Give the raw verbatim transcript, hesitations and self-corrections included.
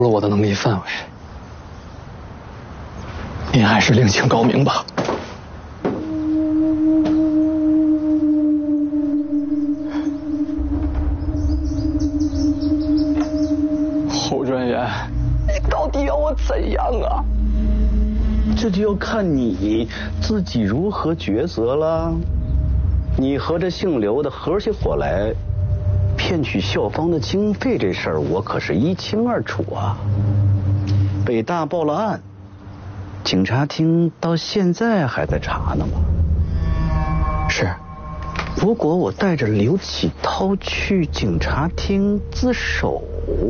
了我的能力范围，您还是另请高明吧。侯专员，你到底要我怎样啊？ 这就要看你自己如何抉择了。你和这姓刘的合起伙来骗取校方的经费这事儿，我可是一清二楚啊。北大报了案，警察厅到现在还在查呢嘛。 是， 如果我带着刘启涛去警察厅自首，